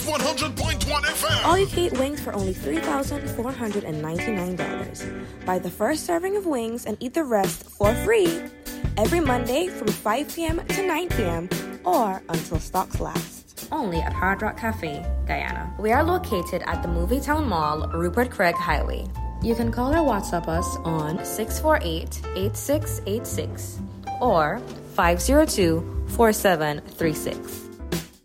100.1 FM. All you can eat wings for only $3,499. Buy the first serving of wings and eat the rest for free every Monday from 5 p.m. to 9 p.m. or until stocks last. Only at Hard Rock Cafe, Guyana. We are located at the Movietown Mall, Rupert Craig Highway. You can call or WhatsApp us on 648-8686 or 502-4736.